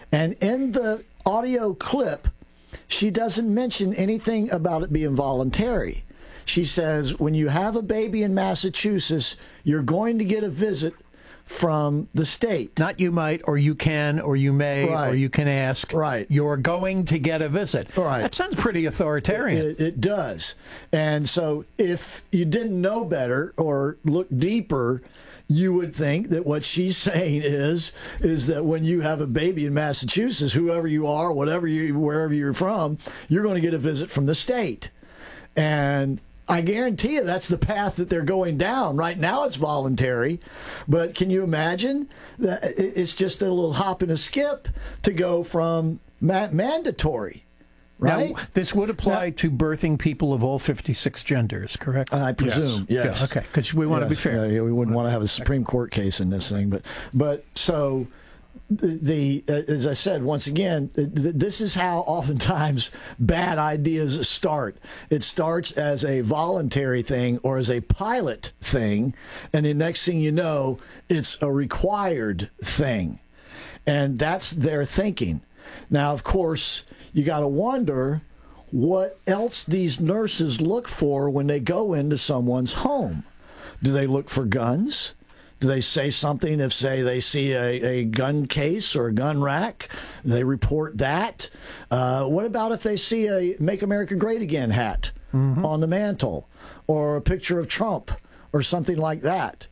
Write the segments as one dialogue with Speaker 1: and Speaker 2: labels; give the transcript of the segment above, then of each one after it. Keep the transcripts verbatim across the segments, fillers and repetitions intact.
Speaker 1: And in the audio clip, she doesn't mention anything about it being voluntary. She says, when you have a baby in Massachusetts, you're going to get a visit from the state.
Speaker 2: Not you might, or you can, or you may,
Speaker 1: right.
Speaker 2: or you can ask.
Speaker 1: Right.
Speaker 2: You're going to get a visit.
Speaker 1: Right.
Speaker 2: That sounds pretty authoritarian.
Speaker 1: It, it, it does. And so if you didn't know better or look deeper, you would think that what she's saying is is that when you have a baby in Massachusetts, whoever you are, whatever you, wherever you're from, you're going to get a visit from the state. And I guarantee you that's the path that they're going down. Right now it's voluntary, but can you imagine that it's just a little hop and a skip to go from ma- mandatory, right?
Speaker 2: Now, this would apply
Speaker 1: now,
Speaker 2: to birthing people of all fifty-six genders, correct?
Speaker 1: I presume, yes. yes.
Speaker 2: Yeah, okay, because we want
Speaker 1: yes.
Speaker 2: to be fair.
Speaker 1: Yeah, we wouldn't want to have a Supreme Court case in this thing, but but so. The, the uh, as I said, once again, th- this is how oftentimes bad ideas start. It starts as a voluntary thing or as a pilot thing, and the next thing you know, it's a required thing. And that's their thinking. Now, of course, you got to wonder what else these nurses look for when they go into someone's home. Do they look for guns? Do they say something if, say, they see a, a gun case or a gun rack? They report that. Uh, what about if they see a Make America Great Again hat mm-hmm. on the mantle or a picture of Trump or something like that?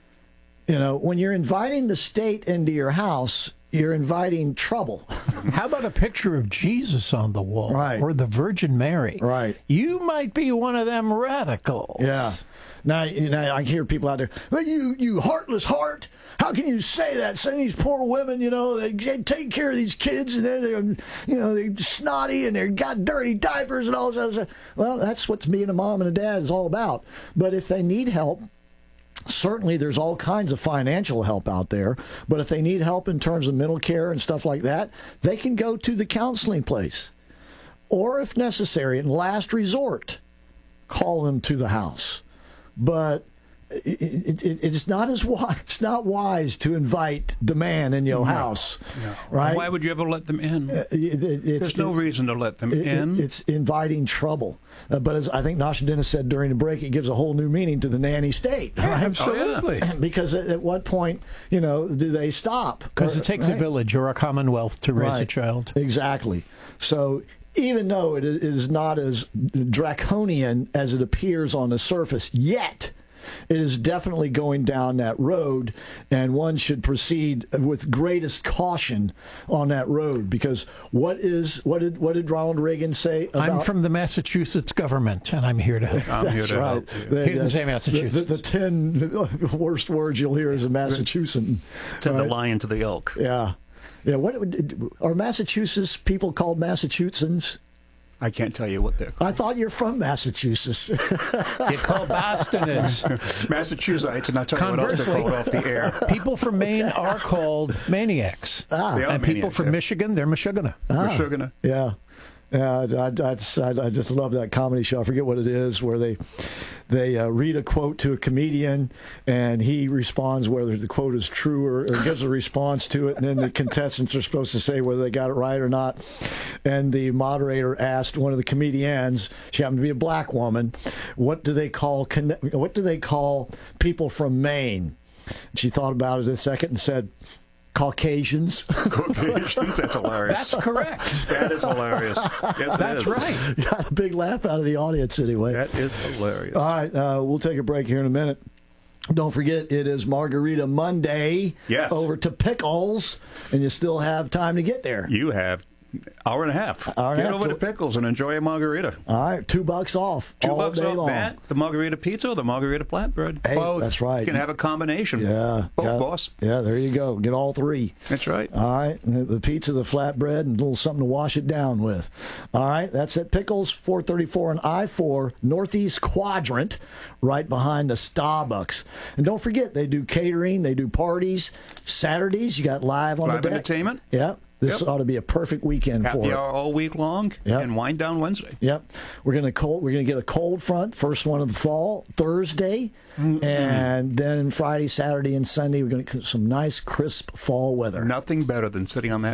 Speaker 1: You know, when you're inviting the state into your house, you're inviting trouble.
Speaker 2: How about a picture of Jesus on the wall?
Speaker 1: Right.
Speaker 2: Or the Virgin Mary?
Speaker 1: Right.
Speaker 2: You might be one of them radicals.
Speaker 1: Yeah. Now, you know, I hear people out there, well, you, you heartless heart. How can you say that? Saying these poor women, you know, they take care of these kids and then they're, you know, they're snotty and they've got dirty diapers and all this other stuff. Well, that's what being a mom and a dad is all about. But if they need help, certainly there's all kinds of financial help out there. But if they need help in terms of mental care and stuff like that, they can go to the counseling place. Or if necessary, in last resort, call them to the house. But it, it, it, it's not as wise. It's not wise to invite the man in your no, house,
Speaker 3: no.
Speaker 1: right?
Speaker 3: Why would you ever let them in?
Speaker 1: Uh, it, it,
Speaker 3: There's no reason to let them in.
Speaker 1: It's inviting trouble. Uh, but as I think Nasha Dennis said during the break, it gives a whole new meaning to the nanny state.
Speaker 2: Yeah,
Speaker 1: right?
Speaker 2: absolutely.
Speaker 1: Oh, yeah. Because at, at what point, you know, do they stop?
Speaker 2: Because it takes right? a village or a commonwealth to raise
Speaker 1: right.
Speaker 2: a child.
Speaker 1: Exactly. So even though it is not as draconian as it appears on the surface yet, it is definitely going down that road, and one should proceed with greatest caution on that road. Because what is what did what did Ronald Reagan say about?
Speaker 2: I'm from the Massachusetts government, and I'm here to help.
Speaker 3: I'm
Speaker 1: That's
Speaker 3: here to
Speaker 1: right.
Speaker 3: help you.
Speaker 1: The,
Speaker 2: he didn't say Massachusetts.
Speaker 1: The, the, the ten worst words you'll hear is a Massachusetts.
Speaker 4: Said
Speaker 1: right?
Speaker 4: the lion to the elk.
Speaker 1: Yeah. Yeah, what are Massachusetts people called Massachusetts?
Speaker 3: I can't tell you what they're called.
Speaker 1: I thought you're from Massachusetts.
Speaker 2: You're called Bostoners.
Speaker 3: Massachusetts, and I'll tell you what else they're called off the air.
Speaker 2: People from Maine are called maniacs.
Speaker 1: Ah.
Speaker 3: They are
Speaker 2: and
Speaker 3: maniacs,
Speaker 2: people from
Speaker 3: yeah.
Speaker 2: Michigan, they're Michigana.
Speaker 1: Ah.
Speaker 3: Michigana.
Speaker 1: Yeah. Yeah, I, I, I just love that comedy show. I forget what it is, where they they uh, read a quote to a comedian, and he responds whether the quote is true or, or gives a response to it, and then the contestants are supposed to say whether they got it right or not. And the moderator asked one of the comedians, she happened to be a black woman, what do they call what do they call people from Maine? And she thought about it a second and said, Caucasians.
Speaker 3: Caucasians? That's hilarious.
Speaker 2: That's correct.
Speaker 3: That is hilarious. Yes,
Speaker 2: That's
Speaker 3: is.
Speaker 2: right.
Speaker 1: Got a big laugh out of the audience anyway.
Speaker 3: That is hilarious.
Speaker 1: All right, uh, we'll take a break here in a minute. Don't forget, it is Margarita Monday.
Speaker 3: Yes.
Speaker 1: Over to Pickles, and you still have time to get there.
Speaker 3: You have hour and a half.
Speaker 1: Hour and
Speaker 3: Get
Speaker 1: a half
Speaker 3: over
Speaker 1: to-
Speaker 3: to Pickles and enjoy a margarita.
Speaker 1: All right, two bucks off
Speaker 3: Two
Speaker 1: all
Speaker 3: bucks
Speaker 1: day
Speaker 3: off
Speaker 1: long.
Speaker 3: that, the margarita pizza or the margarita flatbread.
Speaker 1: Hey,
Speaker 3: Both.
Speaker 1: that's right.
Speaker 3: You can have a combination.
Speaker 1: Yeah.
Speaker 3: Both,
Speaker 1: got-
Speaker 3: boss.
Speaker 1: Yeah, there you go. Get all three.
Speaker 3: That's right.
Speaker 1: All right, and the pizza, the flatbread, and a little something to wash it down with. All right, that's at Pickles, four thirty-four and I four, Northeast Quadrant, right behind the Starbucks. And don't forget, they do catering, they do parties. Saturdays, you got live on
Speaker 3: Live
Speaker 1: the deck.
Speaker 3: entertainment.
Speaker 1: Yep. This
Speaker 3: Yep.
Speaker 1: ought to be a perfect weekend
Speaker 3: Happy
Speaker 1: for it.
Speaker 3: hour all week long
Speaker 1: Yep.
Speaker 3: and wind down Wednesday.
Speaker 1: Yep, we're gonna cold. We're gonna get a cold front, first one of the fall, Thursday, mm-hmm. and then Friday, Saturday, and Sunday we're gonna get some nice crisp fall weather.
Speaker 3: Nothing better than sitting on that